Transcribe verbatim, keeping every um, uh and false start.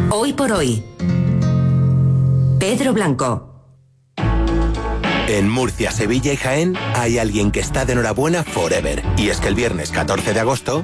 Hoy por hoy. Pedro Blanco. En Murcia, Sevilla y Jaén hay alguien que está de enhorabuena forever. Y es que el viernes catorce de agosto